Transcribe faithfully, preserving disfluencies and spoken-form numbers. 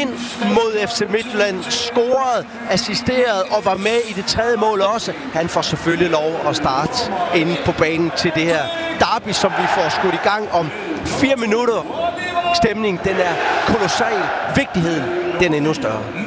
ind mod F C Midtjylland, scorede, assisteret og var med i det tredje mål også. Han får selvfølgelig lov at starte inde på banen til det her derby, som vi får skudt i gang om fire minutter. Stemningen, den er kolossal. Vigtigheden, den er endnu større.